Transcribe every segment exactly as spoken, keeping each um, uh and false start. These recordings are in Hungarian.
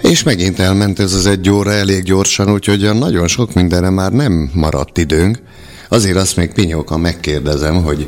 És megint elment ez az egy óra elég gyorsan, úgyhogy nagyon sok mindenre már nem maradt időnk. Azért azt még Pinyóka megkérdezem, hogy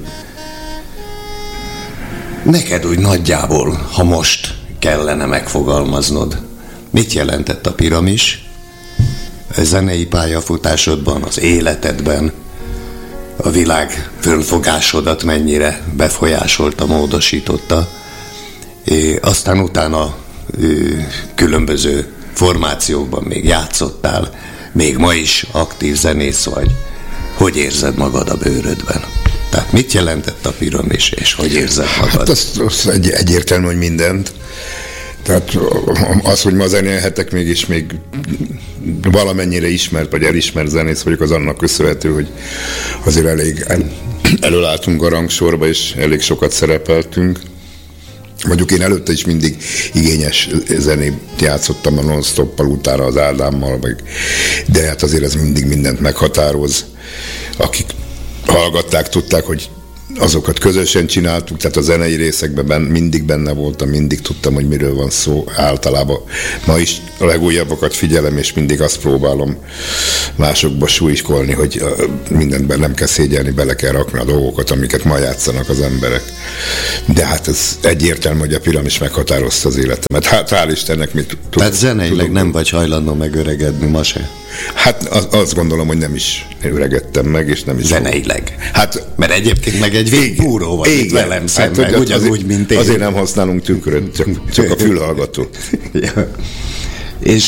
neked úgy nagyjából, ha most kellene megfogalmaznod, mit jelentett a piramis a zenei pályafutásodban, az életedben, a világ fölfogásodat mennyire befolyásolta, módosította, és aztán utána különböző formációkban még játszottál, még ma is aktív zenész vagy. Hogy érzed magad a bőrödben? Tehát mit jelentett a piramis, és hogy érzed magad? Hát az, az egy, egyértelmű, hogy mindent. Tehát az, hogy ma zenélhetek mégis még valamennyire ismert, vagy elismert zenész vagyok, az annak köszönhető, hogy azért elég el, előálltunk a rangsorba, és elég sokat szerepeltünk. Mondjuk én előtte is mindig igényes zenét játszottam a Non-Stoppal, utána az Ádámmal, meg, de hát azért ez mindig mindent meghatároz. Akik hallgatták, tudták, hogy azokat közösen csináltuk, tehát a zenei részekben mindig benne voltam, mindig tudtam, hogy miről van szó általában. Ma is a legújabbakat figyelem, és mindig azt próbálom másokba súlykolni, hogy mindenben nem kell szégyelni, bele kell rakni a dolgokat, amiket ma játszanak az emberek. De hát ez egyértelmű, hogy a piramis meghatározta az életemet. Hát hál' Istennek mit tudom. Tehát zeneileg nem vagy hajlandó megöregedni ma se? Hát az, azt gondolom, hogy nem is öregedtem meg, és nem is... Zeneileg? Hát, mert egyébként meg egy végbúró vagy itt velem szemben, hát, ugyanúgy, azért, mint én. Azért nem használunk tükröt, csak, csak a fülhallgató. Ja. És...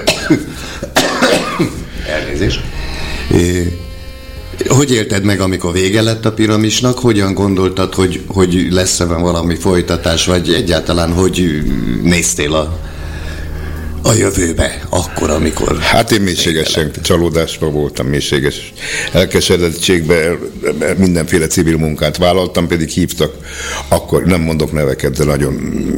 Elnézést. Hogy élted meg, amikor vége lett a piramisnak? Hogyan gondoltad, hogy, hogy lesz-e valami folytatás, vagy egyáltalán hogy néztél a, a jövőbe akkor, amikor... Hát én mélységesen csalódásban voltam, mélységes elkeseredettségben, mindenféle civil munkát vállaltam, pedig hívtak, akkor nem mondok neveket, de nagyon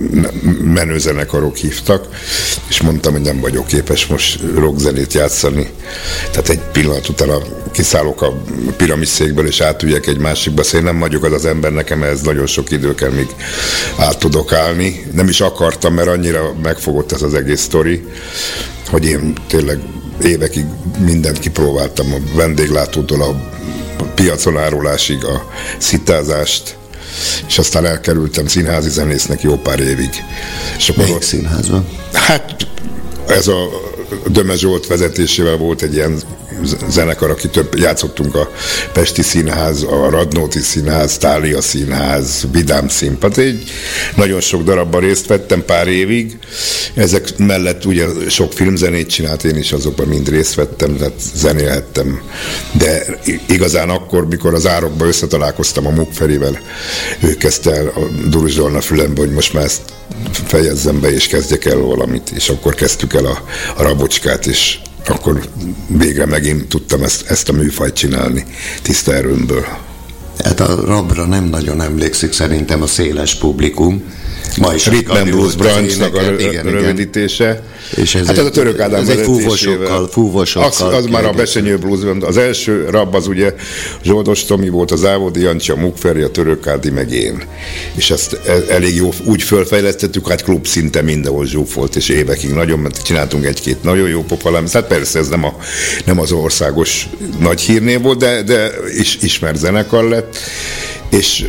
menő zenekarok hívtak, és mondtam, hogy nem vagyok képes most rockzenét játszani. Tehát egy pillanat utána kiszállok a piramisszékből, és átüljek egy másikba, szóval én nem vagyok az az ember, nekem ez nagyon sok idő kell, még át tudok állni. Nem is akartam, mert annyira megfogott ez az egész sztori, hogy én tényleg évekig mindent kipróbáltam, a vendéglátótól a piacon árulásig, a szitázást, és aztán elkerültem színházi zenésznek jó pár évig. És akkor melyik színházban? Hát ez a Döme Zsolt vezetésével volt egy ilyen zenekar, aki több játszottunk, a Pesti Színház, a Radnóti Színház, Tália Színház, Vidám Színpad. Egy nagyon sok darabban részt vettem pár évig. Ezek mellett ugye sok filmzenét csinált, én is azokban mind részt vettem, tehát zenélhettem. De igazán akkor, mikor az árokban összetalálkoztam a Muk Ferivel, ő kezdte el a Durus Zsolna fülembe, hogy most már ezt fejezzem be, és kezdjek el valamit, és akkor kezdtük el a, a Rabocskát, és akkor végre megint tudtam ezt, ezt a műfajt csinálni tiszta erőmből. Hát a Rabra nem nagyon emlékszik szerintem a széles publikum. Ma is Rhythm and Blues Branchnak a rövidítése. És ez hát ez a Török Ádám vezetésével. Fúvosokkal. Az, az már a Besenyő Blues. Az első Rab az ugye Zsoldos Tomi volt, az Ávodi Jancsi, a Muk Feri, a Török Ádi, meg én. És ezt elég jó, úgy fölfejlesztettük, hát klub szinte mindenhol zsúfolt, és évekig nagyon, mert csináltunk egy-két nagyon jó popalám. Hát persze ez nem, a, nem az országos nagy hírnév volt, de, de is, ismert zenekar lett, és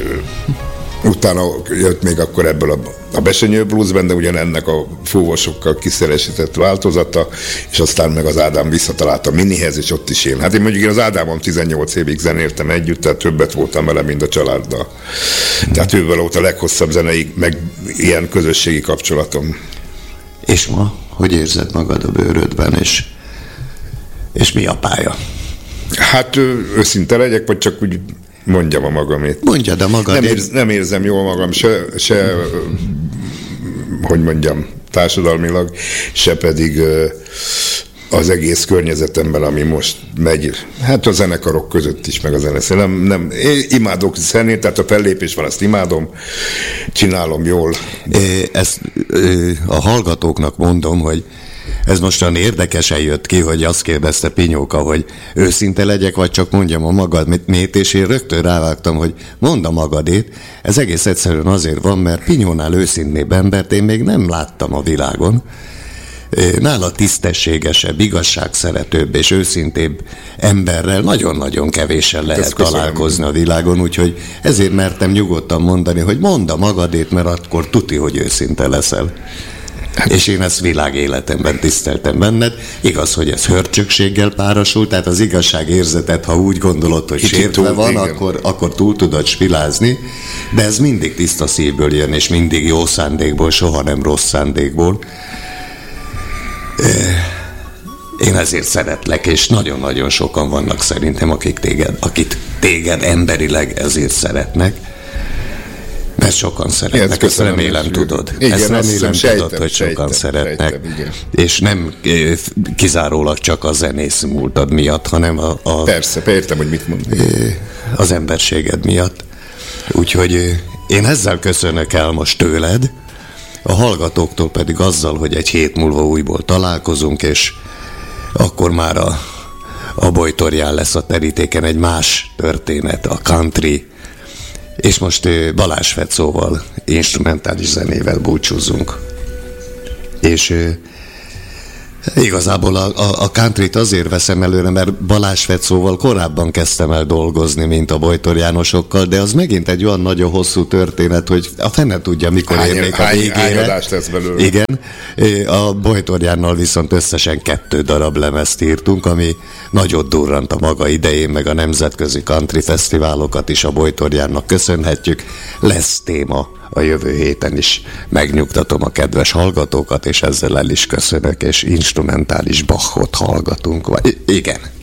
utána jött még akkor ebből a, a Besenyő Bluesben, de ugyan ennek a fúvosokkal kiszeresített változata, és aztán meg az Ádám visszatalált a Minihez, és ott is én. Hát én mondjuk én az Ádámon tizennyolc évig zenéltem együtt, tehát többet voltam vele, mint a családdal. Tehát ővel volt a leghosszabb zenei, meg ilyen közösségi kapcsolatom. És ma, hogy érzed magad a bőrödben, és, és mi a pálya? Hát őszinte legyek, vagy csak úgy mondjam a magamét. Mondjad a magad. Nem, érz, nem érzem jól magam, se, se, hogy mondjam, társadalmilag, se pedig az egész környezetemben, ami most megy, hát a zenekarok között is, meg a zenesz. Nem, nem, én imádok zenét, tehát a fellépés van, azt imádom, csinálom jól. É, ezt a hallgatóknak mondom, hogy ez mostan érdekesen jött ki, hogy azt kérdezte Pinyóka, hogy őszinte legyek, vagy csak mondjam a magadét, és én rögtön rávágtam, hogy mondd a magadét. Ez egész egyszerűen azért van, mert Pinyónál őszintébb embert én még nem láttam a világon. nála tisztességesebb, igazságszeretőbb és őszintébb emberrel nagyon-nagyon kevéssel lehet találkozni a világon, úgyhogy ezért mertem nyugodtan mondani, hogy mondd a magadét, mert akkor tuti, hogy őszinte leszel. És én ezt világéletemben tiszteltem benned. Igaz, hogy ez hörcsökséggel párosult, tehát az igazságérzetet, ha úgy gondolod, hogy Kicsit sértve túl, van, akkor, akkor túl tudod spilázni, de ez mindig tiszta szívből jön, és mindig jó szándékból, soha nem rossz szándékból. Én ezért szeretlek, és nagyon-nagyon sokan vannak szerintem, akik téged, akik téged emberileg ezért szeretnek. Mert sokan szeretnek, ezt remélem tudod. Igen, ezt remélem tudod, sejtem, hogy sokan sejtem, szeretnek. Sejtem, és nem kizárólag csak a zenész múltad miatt, hanem a, a, Persze, értem, hogy mit mondod. Az emberséged miatt. Úgyhogy én ezzel köszönök el most tőled, a hallgatóktól pedig azzal, hogy egy hét múlva újból találkozunk, és akkor már a, a Bojtorján lesz a terítéken egy más történet, a country. És most Balázs Fecóval, instrumentális zenével búcsúzunk. És igazából a, a, a countryt azért veszem előre, mert Balázs Fecóval korábban kezdtem el dolgozni, mint a Bojtor Jánosokkal, de az megint egy olyan nagyon hosszú történet, hogy a fene tudja, mikor hány, érnék a végére. Hány adás lesz belőle. Igen. A Bojtor Jánnal viszont összesen kettő darab lemezt írtunk, ami nagyot durrant a maga idején, meg a nemzetközi country fesztiválokat is a Bojtor Jánnak köszönhetjük. Lesz téma a jövő héten is. Megnyugtatom a kedves hallgatókat, és ezzel el is köszönök, és instrumentális Bachot hallgatunk. Vagy igen.